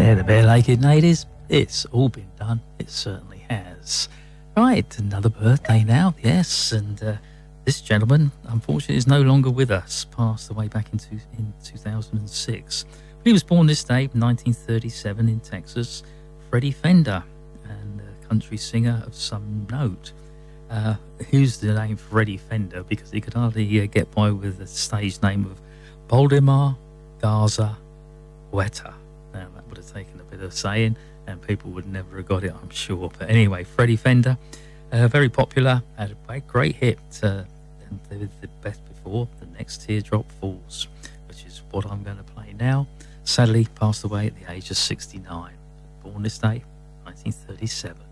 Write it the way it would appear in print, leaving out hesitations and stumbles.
there, the Bare-Naked Ladies. It's all been done. It certainly has. Right, another birthday now, yes, and this gentleman, unfortunately, is no longer with us. Passed away back in 2006. But he was born this day, 1937, in Texas. Freddie Fender, and a country singer of some note. He used the name Freddie Fender because he could hardly get by with the stage name of Baldemar Garza Huerta. Now, that would have taken a bit of saying, and people would never have got it, I'm sure. But anyway, Freddie Fender, very popular, had a great hit, and the best before, The Next Teardrop Falls, which is what I'm going to play now. Sadly, passed away at the age of 69. Born this day, 1937.